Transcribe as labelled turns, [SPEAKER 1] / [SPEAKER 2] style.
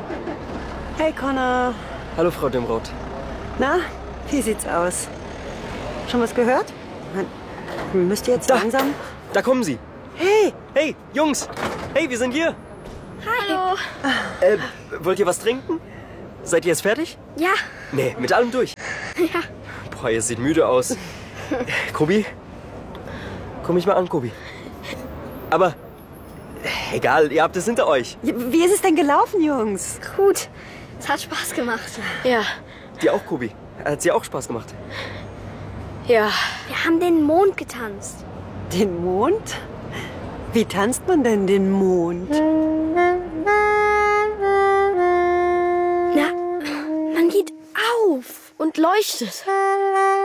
[SPEAKER 1] Hey Connor.
[SPEAKER 2] Hallo, Frau Dimroth.
[SPEAKER 1] Na, wie sieht's aus? Schon was gehört? Müsst ihr jetzt
[SPEAKER 2] Da.
[SPEAKER 1] langsam...
[SPEAKER 2] Da kommen Sie.
[SPEAKER 1] Hey!
[SPEAKER 2] Hey, Jungs. Hey, wir sind hier.
[SPEAKER 3] Hallo.
[SPEAKER 2] Wollt ihr was trinken? Seid ihr jetzt fertig?
[SPEAKER 3] Ja.
[SPEAKER 2] Nee, mit allem durch.
[SPEAKER 3] Ja.
[SPEAKER 2] Boah, ihr seht müde aus. Kobi? Komm mich mal an, Kobi. Aber egal, ihr habt es hinter euch.
[SPEAKER 1] Wie ist es denn gelaufen, Jungs?
[SPEAKER 3] Gut. Es hat Spaß gemacht.
[SPEAKER 4] Ja,
[SPEAKER 2] Dir auch, Kobi. Hat dir auch Spaß gemacht.
[SPEAKER 4] ja.
[SPEAKER 3] Wir haben den Mond getanzt.
[SPEAKER 1] Den Mond? Wie tanzt man denn den Mond?
[SPEAKER 3] Na, man geht auf.
[SPEAKER 4] Und leuchtet.